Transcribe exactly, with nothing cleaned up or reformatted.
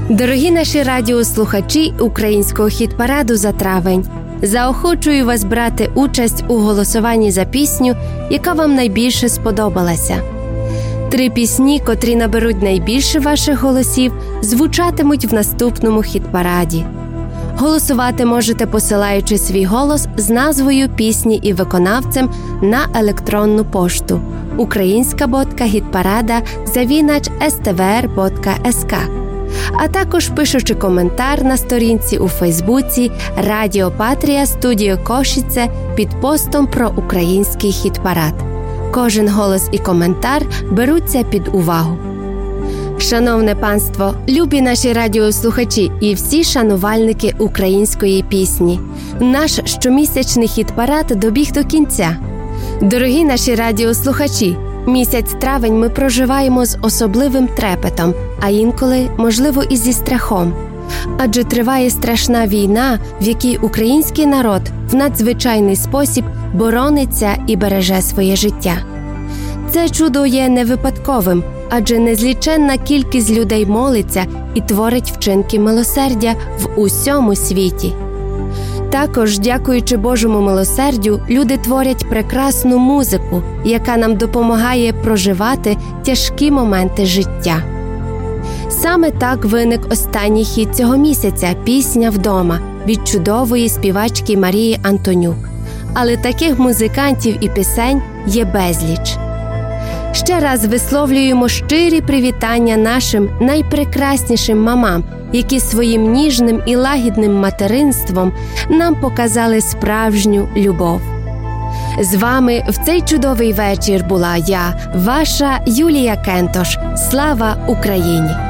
Дорогі наші радіослухачі українського хіт-параду за травень, заохочую вас брати участь у голосуванні за пісню, яка вам найбільше сподобалася. Три пісні, котрі наберуть найбільше ваших голосів, звучатимуть в наступному хіт-параді. Голосувати можете, посилаючи свій голос з назвою пісні і виконавцем на електронну пошту українська ботка хітпарада завінач ес те ве ер ботка ес ка, а також пишучи коментар на сторінці у Фейсбуці Радіо Патрія Студіо Кошице під постом про український хіт-парад. Кожен голос і коментар беруться під увагу. Шановне панство, любі наші радіослухачі і всі шанувальники української пісні, наш щомісячний хіт-парад добіг до кінця. Дорогі наші радіослухачі, місяць травень ми проживаємо з особливим трепетом, а інколи, можливо, і зі страхом. Адже триває страшна війна, в якій український народ в надзвичайний спосіб борониться і береже своє життя. Це чудо є не випадковим, адже незліченна кількість людей молиться і творить вчинки милосердя в усьому світі. Також, дякуючи Божому милосердю, люди творять прекрасну музику, яка нам допомагає проживати тяжкі моменти життя. Саме так виник останній хіт цього місяця «Пісня вдома» від чудової співачки Марії Антонюк. Але таких музикантів і пісень є безліч. Ще раз висловлюємо щирі привітання нашим найпрекраснішим мамам, які своїм ніжним і лагідним материнством нам показали справжню любов. З вами в цей чудовий вечір була я, ваша Юлія Кентош. Слава Україні!